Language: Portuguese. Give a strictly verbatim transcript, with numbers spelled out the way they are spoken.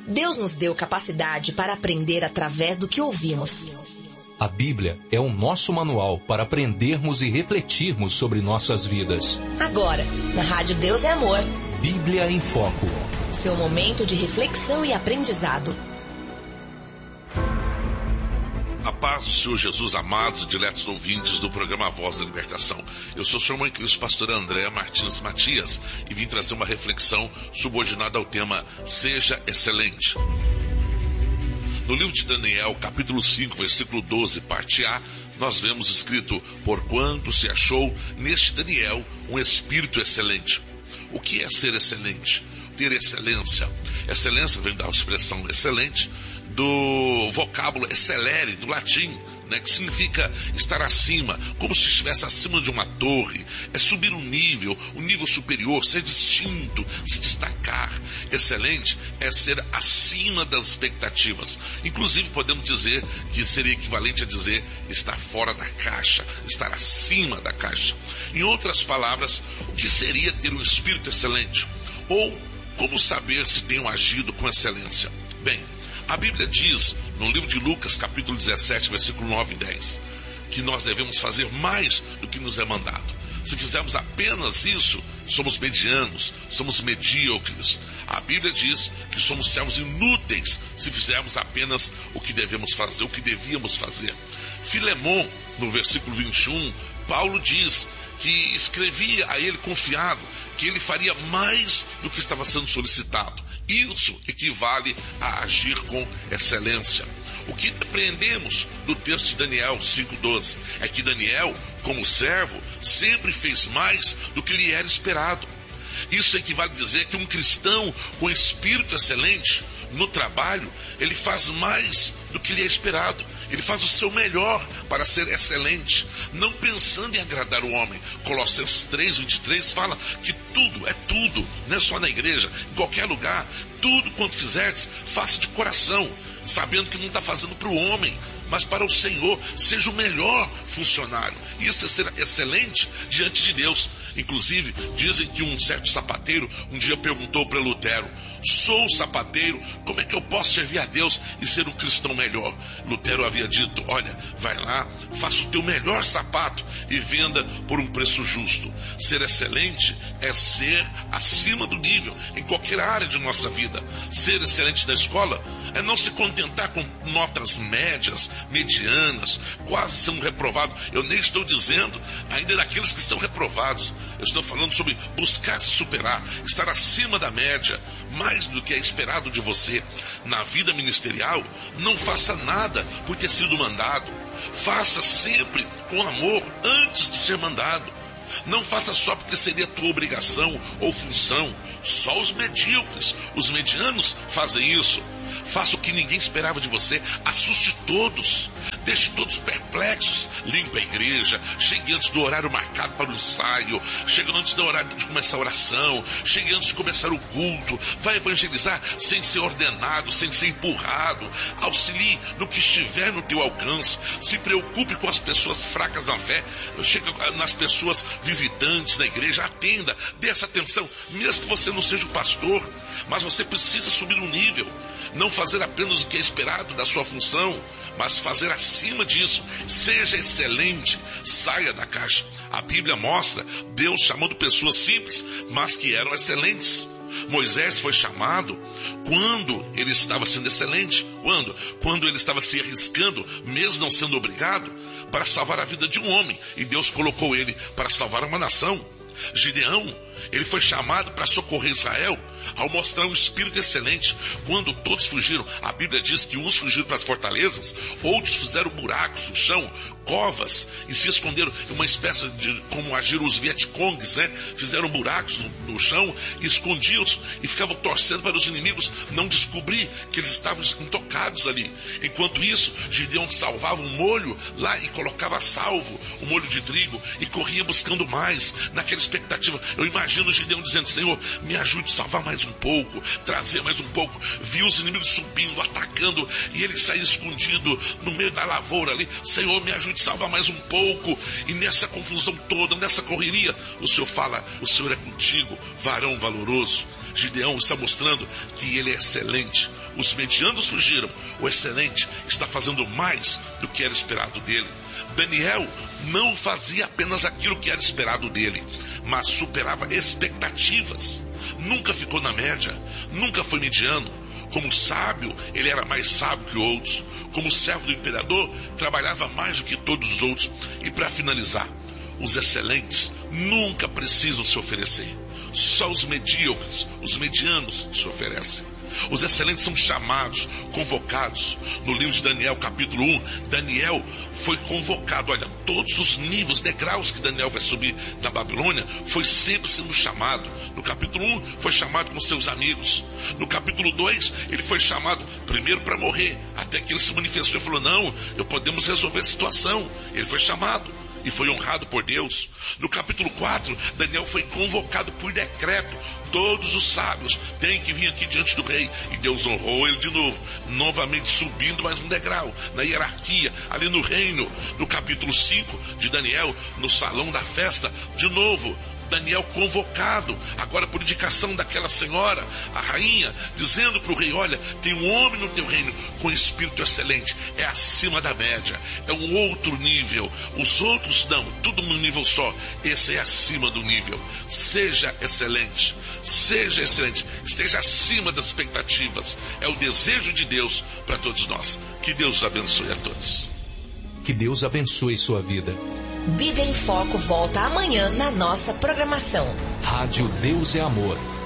Deus nos deu capacidade para aprender através do que ouvimos. A Bíblia é o nosso manual para aprendermos e refletirmos sobre nossas vidas. Agora, na Rádio Deus é Amor. Bíblia em Foco. Seu momento de reflexão e aprendizado. A paz do Senhor Jesus, amados e diletos ouvintes do programa Voz da Libertação. Eu sou o Senhor Mãe Cristo, pastor André Martins Matias, e vim trazer uma reflexão subordinada ao tema Seja Excelente. No livro de Daniel, capítulo cinco, versículo doze, parte A, nós vemos escrito: porquanto se achou neste Daniel um espírito excelente. O que é ser excelente? Ter excelência. Excelência vem da expressão excelente, do vocábulo excelere, do latim, né, que significa estar acima, como se estivesse acima de uma torre. É subir um nível, um nível superior, ser distinto, se destacar. Excelente é ser acima das expectativas. Inclusive podemos dizer que seria equivalente a dizer estar fora da caixa, estar acima da caixa. Em outras palavras, o que seria ter um espírito excelente? Ou como saber se tenho agido com excelência? Bem, a Bíblia diz, no livro de Lucas, capítulo dezessete, versículo nove e dez, que nós devemos fazer mais do que nos é mandado. Se fizermos apenas isso, somos medianos, somos medíocres. A Bíblia diz que somos servos inúteis se fizermos apenas o que devemos fazer, o que devíamos fazer. Filemon, no versículo vinte e um, Paulo diz que escrevia a ele confiado que ele faria mais do que estava sendo solicitado. Isso equivale a agir com excelência. O que aprendemos do texto de Daniel cinco doze é que Daniel, como servo, sempre fez mais do que lhe era esperado. Isso equivale a dizer que um cristão com espírito excelente no trabalho, ele faz mais do que lhe é esperado. Ele faz o seu melhor para ser excelente, não pensando em agradar o homem. Colossenses três, vinte e três fala que tudo, é tudo, não é só na igreja, em qualquer lugar, tudo quanto fizerdes, faça de coração, sabendo que não está fazendo para o homem, mas para o Senhor. Seja o melhor funcionário. Isso é ser excelente diante de Deus. Inclusive, dizem que um certo sapateiro um dia perguntou para Lutero: sou sapateiro, como é que eu posso servir a Deus e ser um cristão melhor? Lutero havia dito: olha, vai lá, faça o teu melhor sapato e venda por um preço justo. Ser excelente é ser acima do nível em qualquer área de nossa vida. Ser excelente na escola é não se contentar com notas médias, medianas, quase sendo reprovado. Eu nem estou dizendo ainda daqueles que são reprovados. Eu estou falando sobre buscar se superar, estar acima da média, mais do que é esperado de você. Na vida ministerial, não faça nada por ter sido mandado. Faça sempre com amor antes de ser mandado. Não faça só porque seria tua obrigação ou função. Só os medíocres, os medianos fazem isso. Faça o que ninguém esperava de você. Assuste todos. Deixe todos perplexos. Limpe a igreja. Chegue antes do horário marcado para o ensaio. Chegue antes do horário de começar a oração. Chegue antes de começar o culto. Vai evangelizar sem ser ordenado, sem ser empurrado. Auxilie no que estiver no teu alcance. Se preocupe com as pessoas fracas na fé. Chegue nas pessoas visitantes da igreja. Atenda. Dê essa atenção. Mesmo que você não seja o pastor, mas você precisa subir um nível. Não fazer apenas o que é esperado da sua função, mas fazer acima disso. Seja excelente, saia da caixa. A Bíblia mostra Deus chamando pessoas simples, mas que eram excelentes. Moisés foi chamado quando ele estava sendo excelente. Quando? Quando ele estava se arriscando, mesmo não sendo obrigado, para salvar a vida de um homem. E Deus colocou ele para salvar uma nação. Gideão, ele foi chamado para socorrer Israel ao mostrar um espírito excelente. Quando todos fugiram, a Bíblia diz que uns fugiram para as fortalezas, outros fizeram buracos no chão, covas, e se esconderam. Uma espécie de como agiram os Vietcongs, né? Fizeram buracos no, no chão, escondiam-se e ficavam torcendo para os inimigos não descobrir que eles estavam intocados ali. Enquanto isso, Gideão salvava um molho lá e colocava a salvo o molho de trigo e corria buscando mais, naquela expectativa. Eu imagino Gideão dizendo: Senhor, me ajude a salvar mais um pouco, trazer mais um pouco. Viu os inimigos subindo, atacando, e ele saía escondido no meio da lavoura ali. Senhor, me ajude me salvar mais um pouco. E nessa confusão toda, nessa correria, o Senhor fala, o Senhor é contigo, varão valoroso. Gideão está mostrando que ele é excelente. Os medianos fugiram, o excelente está fazendo mais do que era esperado dele. Daniel não fazia apenas aquilo que era esperado dele, mas superava expectativas. Nunca ficou na média, nunca foi mediano. Como sábio, ele era mais sábio que outros. Como servo do imperador, trabalhava mais do que todos os outros. E para finalizar, os excelentes nunca precisam se oferecer. Só os medíocres, os medianos, se oferecem. Os excelentes são chamados, convocados. No livro de Daniel, capítulo um, Daniel foi convocado. Olha, todos os níveis, degraus que Daniel vai subir na Babilônia, foi sempre sendo chamado. No capítulo um, foi chamado com seus amigos. No capítulo dois, ele foi chamado primeiro para morrer, até que ele se manifestou e falou, não, eu podemos resolver a situação. Ele foi chamado e foi honrado por Deus. No capítulo quatro, Daniel foi convocado por decreto. Todos os sábios têm que vir aqui diante do rei. E Deus honrou ele de novo, novamente subindo mais um degrau na hierarquia, ali no reino. No capítulo cinco de Daniel, no salão da festa, de novo Daniel convocado, agora por indicação daquela senhora, a rainha, dizendo para o rei, olha, tem um homem no teu reino com espírito excelente, é acima da média, é um outro nível, os outros não, tudo num nível só, esse é acima do nível. Seja excelente, seja excelente, esteja acima das expectativas, é o desejo de Deus para todos nós. Que Deus abençoe a todos. Que Deus abençoe sua vida. Bíblia em Foco volta amanhã na nossa programação. Rádio Deus é Amor.